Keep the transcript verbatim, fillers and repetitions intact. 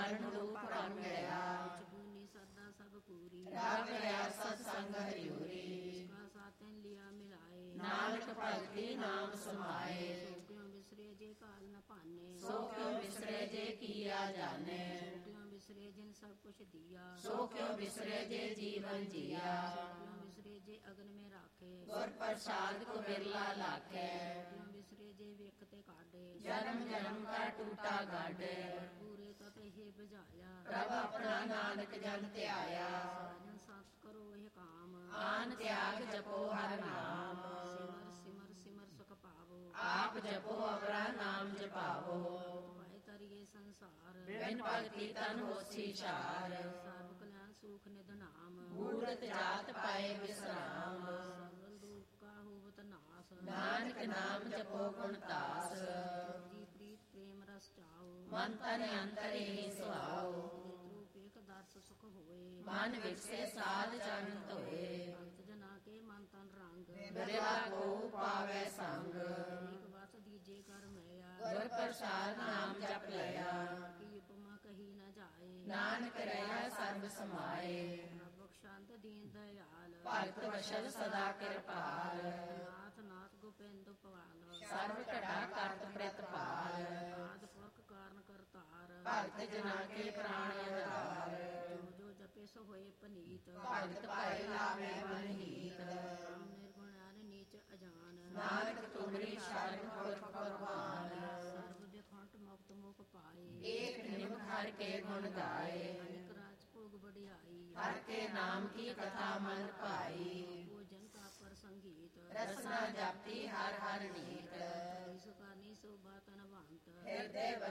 ਮਰਨ ਰੂਪ ਰੰਗ ਲਿਆ। ਚੁਗਨੀ ਸਰਦਾ ਸਭ ਪੂਰੀ, ਰੰਗ ਲਿਆ ਸਤ ਸੰਗ ਹਰਿਊਰੀ। ਕਾ ਸਾਤਨ ਲਿਆ ਮਿਲਾਏ, ਨਾਨਕ ਭਗਤੀ ਨਾਮ ਸਮਾਏ। ਸੋ ਕਿਉ ਵਿਸਰੇ ਜੇ ਕਾਲ ਨ ਭਾਨੇ, ਸੋ ਕਿਉ ਵਿਸਰੇ ਜੇ ਕੀਆ ਜਾਣੇ। ਸੋ ਕਿਉ ਵਿਸਰੇ ਜਿਨ ਸਭ ਕੁਛ ਦੀਆ, ਸੋ ਕਿਉ ਵਿਸਰੇ ਜੇ ਜੀਵਨ ਜੀਆ। ਸੋ ਕਿਉ ਵਿਸਰੇ ਜੇ ਅਗਨ ਮੇ ਰਾਖੇ, ਗੁਰ ਪ੍ਰਸਾਦ ਕੋ ਬਿਰਲਾ ਲਾਖੈ। ਕਿਉ ਵਿਸਰੇ ਜੇ ਵੇਖ ਤੇ ਕਾਢੇ, ਜਨਮ ਜਨਮ ਕਾ ਟੂਟਾ ਗਾਢੇ। ਪੂਰੇ ਤਤ ਹੀ ਬੁਝਾਇਆ, ਪ੍ਰਭ ਆਪਣਾ ਨਾਨਕ ਜਨ ਧਿਆਇਆ। ਸਾਜਨ ਸਤ ਕਰੋ ਇਹ ਕਾਮ, ਆਨ ਤਿਆਗ ਜਪੋ ਹਰ ਨਾਮ। ਸਿਮਰ ਸਿਮਰ ਸਿਮਰ ਸੁਖ ਪਾਵੋ, ਆਪ ਜਪੋ ਅਵਰਾ ਨਾਮ ਜਪਾਵੋ। ਭਾਇ ਤਰੀਏ ਸੰਸਾਰ, ਬਿਨ ਭਗਤੀ ਤਨ ਹੋਸੀ ਛਾਰ। ਸਰਬ ਕਲਿਆਣ ਸੁਖ ਨਿਧ ਨਾਮ, ਮੂਰਤ ਜਾਤ ਪਾਏ ਵਿਸਰਾਮ। ਸਰਲ ਦੁਖ ਕਾ ਹੋਵਤ ਨਾਸ, ਨਾਨਕ ਨਾਮ ਜਪੋ ਗੁਣ ਤਾਸ। ਜੀ ਪ੍ਰੀਤ ਪ੍ਰੇਮ ਰਸ ਚਾਓ, ਮਨ ਤਨ ਅੰਤਰ ਹੀ ਸੁਹਾਓ। ਨੇਤਰੂ ਪੇਖ ਦਰਸ ਸੁਖ ਹੋਏ, ਮਨ ਵਿਖਸੇ ਸਾਧ ਚਰਨ ਧੋਏ। ਭਗਤ ਜਨਾ ਕੇ ਮਨ ਤਨ ਰੰਗ, ਬਿਰਲਾ ਕੋ ਪਾਵੈ ਸੰਗ। ਏਕ ਵਸ ਦੀਜੇ ਕਰ ਮਇਆ, ਗੁਰ ਪ੍ਰਸਾਦ ਨਾਮ ਜਪ ਲਿਆ। ਕੀ ਉਪਮਾ ਕਹੀ ਨ ਜਾਏ, ਨਾਨਕ ਰਹਿਆ ਸਰਬ ਸਮਾਏ। ਪ੍ਰਭ ਸ਼ਾਂਤ ਦੀਨ ਦਇਆਲ, ਭਗਤ ਵਸ਼ਲ ਸਦਾ ਕਿਰਪਾਲ। ਨਾਥ ਨਾਥ ਗੋਪਿੰਦ ਪਵਾਲ, ਸਰਬ ਘਟਾ ਕਰਤ ਪ੍ਰਤਪਾਲ। ਆਦ ਪੁਰਖ ਕਾਰਨ ਕਰਤਾਰ, ਭਗਤ ਜਨਾ ਕੇ ਪ੍ਰਾਣ ਆਧਾਰ। ਜੋ ਜੋ ਜਪੇ ਸੋ ਹੋਏ ਪਨੀਤ, ਭਗਤ ਭਾਏ ਲਾਵੇ ਮਨ ਹੀਤ। ਨਿਰਗੁਣਾਨ ਨੀਚ ਅਜਾਨ, ਨਾਨਕ ਤੁਮਰੀ ਸ਼ਰਨ ਪੁਰਖ ਕੁਰਬਾਨ। ਸਰਬ ਜਖੰਟ ਮੁਕਤ ਮੁਖ ਪਾਏ, ਏਕ ਨਿਮਖ ਹਰ ਕੇ ਗੁਣ ਗਾਏ। ਅਨੇਕ ਰਾਜ ਭੋਗ ਵਡਿਆਈ, ਹਰ ਕੇ ਨਾਮ ਕੀ ਕਥਾ ਮਨ ਭਾਈ। ਭੋਜਨ ਕਾ ਪਰ ਸੰਗੀਤ, ਰਸਨਾ ਜਾਪੀ ਹਰ ਹਰ ਨੀਤ। ਸੁਖਾਨੀ ਸੋਭਾ ਤਨਵੰਤ, ਹਿਰਦੇ